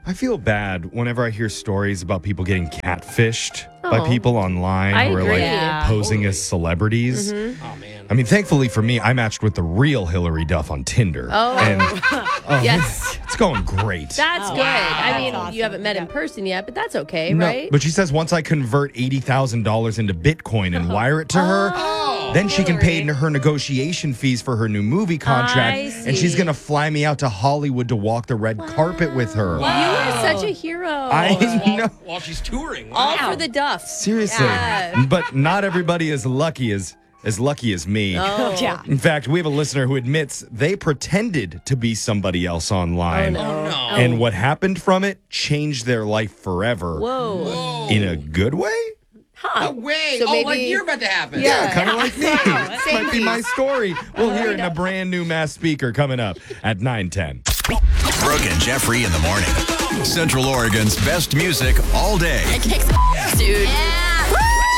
I feel bad whenever I hear stories about people getting catfished by people online who are agree. like posing as celebrities. Oh, man. I mean, thankfully for me, I matched with the real Hillary Duff on Tinder. And Yes. it's going great. That's good. I mean, That's you haven't met in awesome. person yet, but that's okay, No, right? but she says once I convert $80,000 into Bitcoin and wire it to her, then she can pay her negotiation fees for her new movie contract, I and she's see. going to fly me out to Hollywood to walk the red carpet with her. You are such a hero. I know. While she's touring. All Wow. for the Duffs. Seriously. Yeah. But not everybody is lucky as me. Oh. Yeah. In fact, we have a listener who admits they pretended to be somebody else online. Oh, no. And what happened from it changed their life forever. Whoa. In a good way? No way. So like maybe- you're about to happen. Yeah, kind of like me. This might be my story. We'll hear it in a brand new Mass Speaker coming up at 9:10. Brooke and Jeffrey in the morning. Central Oregon's best music all day. It kicks dude.